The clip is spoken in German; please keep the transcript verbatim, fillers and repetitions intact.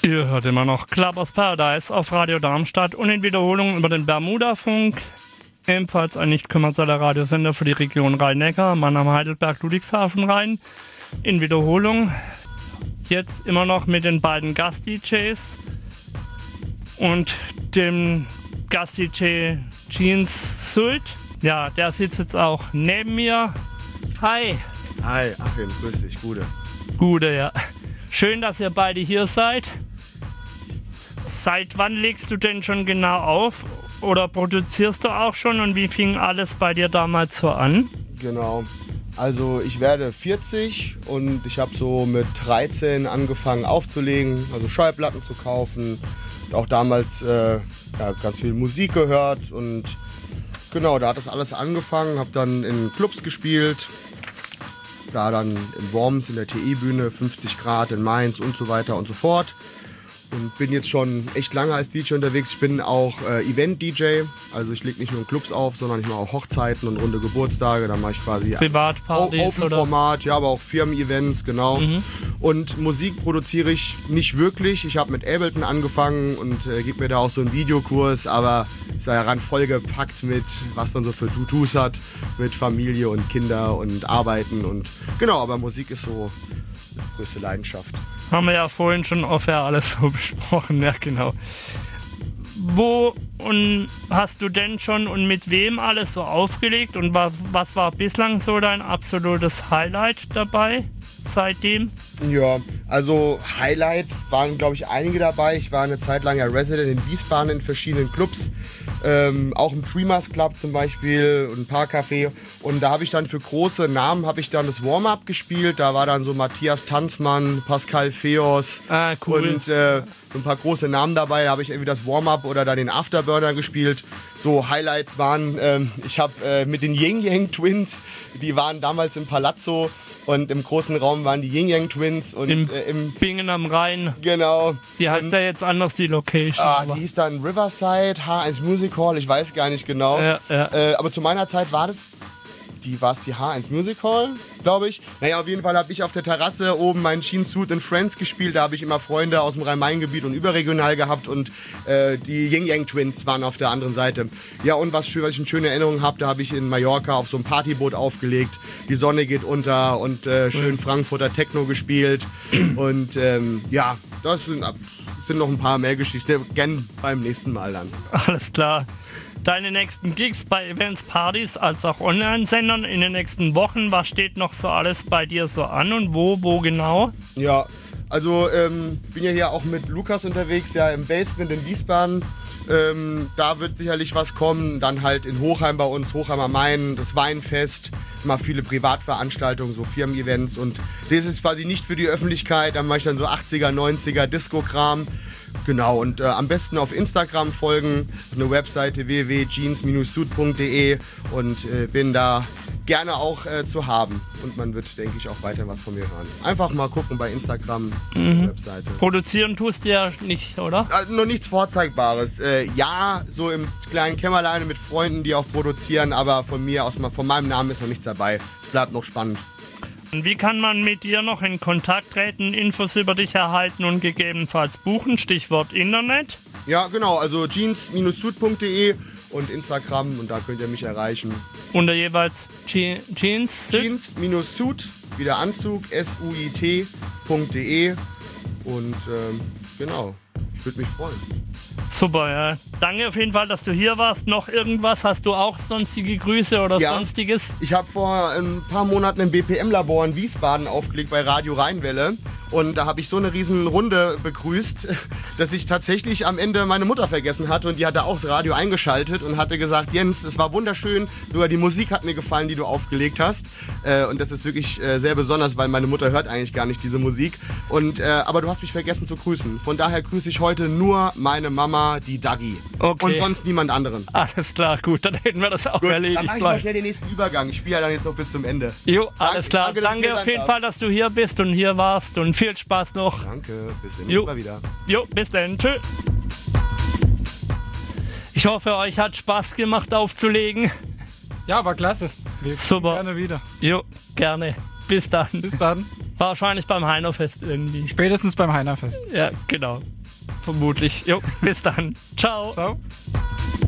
Ihr hört immer noch Clubbers Paradise auf Radio Darmstadt und in Wiederholung über den Bermuda-Funk. Ebenfalls ein nicht kommerzieller Radiosender für die Region Rhein-Neckar, Mannheim, Heidelberg, Ludwigshafen, Rhein. In Wiederholung jetzt immer noch mit den beiden Gast-D Js und dem Gast-D J Jeans Sult. Ja, der sitzt jetzt auch neben mir. Hi. Hi, Achim, grüß dich, Gude. Gude, ja. Schön, dass ihr beide hier seid. Seit wann legst du denn schon genau auf? Oder produzierst du auch schon? Und wie fing alles bei dir damals so an? Genau. Also ich werde vierzig und ich habe so mit dreizehn angefangen aufzulegen, also Schallplatten zu kaufen. Auch damals äh, ja, ganz viel Musik gehört und genau, da hat das alles angefangen. Habe dann in Clubs gespielt, da dann in Worms, in der T E-Bühne, fünfzig Grad in Mainz und so weiter und so fort. Und bin jetzt schon echt lange als D J unterwegs. Ich bin auch äh, Event-D J, also ich lege nicht nur in Clubs auf, sondern ich mache auch Hochzeiten und runde Geburtstage. Da mache ich quasi Privatpartys, Open-Format, ja, aber auch Firmen-Events, genau. Mhm. Und Musik produziere ich nicht wirklich. Ich habe mit Ableton angefangen und äh, gebe mir da auch so einen Videokurs, aber ist ja ran vollgepackt mit, was man so für Tutus hat, mit Familie und Kinder und Arbeiten und genau, aber Musik ist so die größte Leidenschaft. Haben wir ja vorhin schon offen alles so besprochen, ja genau. Wo und hast du denn schon und mit wem alles so aufgelegt und was, was war bislang so dein absolutes Highlight dabei seitdem? Ja, also Highlight waren glaube ich einige dabei. Ich war eine Zeit lang ja Resident in Wiesbaden in verschiedenen Clubs. Ähm, auch im Dreamers Club zum Beispiel und ein paar Café. Und da habe ich dann für große Namen habe ich dann das Warm-Up gespielt. Da war dann so Matthias Tanzmann, Pascal Feos ah, cool. und äh, so ein paar große Namen dabei. Da habe ich irgendwie das Warm-Up oder dann den Afterburner gespielt. So Highlights waren, ähm, ich habe äh, mit den Yin Yang Twins, die waren damals im Palazzo und im großen Raum waren die Yin Yang Twins. Und, Im, äh, im Bingen am Rhein. Genau. Die heißt ja jetzt anders, die Location. Ah, die hieß dann Riverside, H eins Music Hall, ich weiß gar nicht genau. Ja, ja. Äh, aber zu meiner Zeit war das, die war es die H eins Music Hall, glaube ich. Naja, auf jeden Fall habe ich auf der Terrasse oben meinen Sheen Suit and Friends gespielt. Da habe ich immer Freunde aus dem Rhein-Main-Gebiet und überregional gehabt und äh, die Yin Yang Twins waren auf der anderen Seite. Ja, und was, was ich eine schöne Erinnerung habe, da habe ich in Mallorca auf so einem Partyboot aufgelegt. Die Sonne geht unter und äh, schön Frankfurter Techno gespielt. Und ähm, ja, das sind, sind noch ein paar mehr Geschichten. Gern beim nächsten Mal dann. Alles klar. Deine nächsten Gigs bei Events, Partys als auch Online-Sendern in den nächsten Wochen. Was steht noch so alles bei dir so an und wo, wo genau? Ja, also ähm, bin ja hier auch mit Lukas unterwegs, ja im Basement in Wiesbaden. Ähm, da wird sicherlich was kommen. Dann halt in Hochheim bei uns, Hochheim am Main, das Weinfest. Immer viele Privatveranstaltungen, so Firmen-Events. Und das ist quasi nicht für die Öffentlichkeit. Dann mache ich dann so achtziger, neunziger Disco-Kram. Genau, und äh, am besten auf Instagram folgen, eine Webseite w w w punkt jeans dash suit punkt d e und äh, bin da gerne auch äh, zu haben. Und man wird, denke ich, auch weiter was von mir hören. Einfach mal gucken bei Instagram, mhm. Webseite. Produzieren tust du ja nicht, oder? Also noch nichts Vorzeigbares. Äh, ja, so im kleinen Kämmerlein mit Freunden, die auch produzieren, aber von mir aus, von meinem Namen ist noch nichts dabei. Es bleibt noch spannend. Wie kann man mit dir noch in Kontakt treten, Infos über dich erhalten und gegebenenfalls buchen? Stichwort Internet. Ja, genau, also jeans dash suit punkt d e und Instagram und da könnt ihr mich erreichen. Unter jeweils Je- Jeans? jeans dash suit, wie der Anzug, S U I T punkt d e und ähm, genau, ich würde mich freuen. Super, ja. Danke auf jeden Fall, dass du hier warst. Noch irgendwas? Hast du auch sonstige Grüße oder ja, sonstiges? Ich habe vor ein paar Monaten im B P M-Labor in Wiesbaden aufgelegt bei Radio Rheinwelle. Und da habe ich so eine riesen Runde begrüßt, dass ich tatsächlich am Ende meine Mutter vergessen hatte. Und die hatte auch das Radio eingeschaltet und hatte gesagt, Jens, es war wunderschön. Sogar die Musik hat mir gefallen, die du aufgelegt hast. Äh, und das ist wirklich äh, sehr besonders, weil meine Mutter hört eigentlich gar nicht diese Musik. Und, äh, aber du hast mich vergessen zu grüßen. Von daher grüße ich heute nur meine Mama, die Dagi. Okay. Und sonst niemand anderen. Alles klar, gut, dann hätten wir das auch Gut, erledigt. dann mache ich mal schnell den nächsten Übergang. Ich spiele ja dann jetzt noch bis zum Ende. Jo, alles danke, klar. Danke, danke auf jeden darf. Fall, dass du hier bist und hier warst und viel Spaß noch. Danke, bis dann mal wieder. Jo, bis dann. Tschö. Ich hoffe, euch hat Spaß gemacht aufzulegen. Ja, war klasse. Wir Super. Gerne wieder. Jo, gerne. Bis dann. Bis dann. Wahrscheinlich beim Heinerfest irgendwie. Spätestens beim Heinerfest. Ja, genau. vermutlich. Jo, bis dann. Ciao. Ciao.